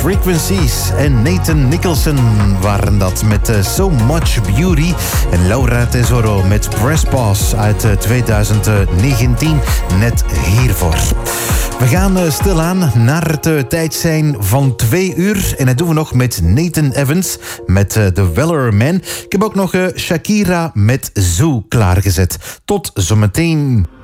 Frequencies en Nathan Nicholson waren dat met So Much Beauty. En Laura Tesoro met Press Pause uit 2019, net hiervoor. We gaan stilaan naar het tijd van 2 uur. En dat doen we nog met Nathan Evans met The Weller Man. Ik heb ook nog Shakira met Zoo klaargezet. Tot zometeen.